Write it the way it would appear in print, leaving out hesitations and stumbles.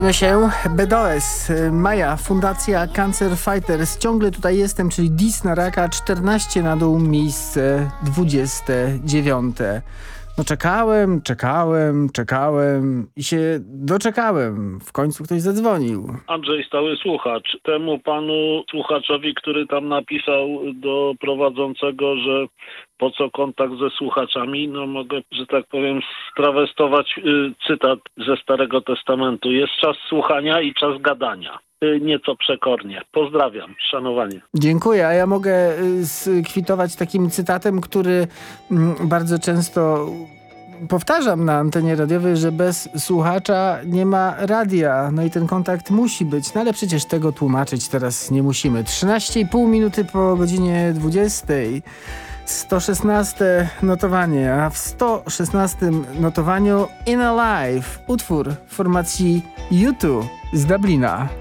Się BDOS, Maja, Fundacja Cancer Fighters. Ciągle tutaj jestem, czyli DIS na raka, 14 na dół, miejsce 29. No czekałem i się doczekałem. W końcu ktoś zadzwonił. Andrzej, stały słuchacz. Temu panu słuchaczowi, który tam napisał do prowadzącego, że po co kontakt ze słuchaczami, no mogę, że tak powiem, strawestować cytat ze Starego Testamentu. Jest czas słuchania i czas gadania. Nieco przekornie. Pozdrawiam. Szanowanie. Dziękuję, a ja mogę skwitować takim cytatem, który bardzo często powtarzam na antenie radiowej, że bez słuchacza nie ma radia. No i ten kontakt musi być. No ale przecież tego tłumaczyć teraz nie musimy. 13,5 minuty po godzinie 20. 116 notowanie, a w 116 notowaniu In Alive, utwór formacji U2 z Dublina.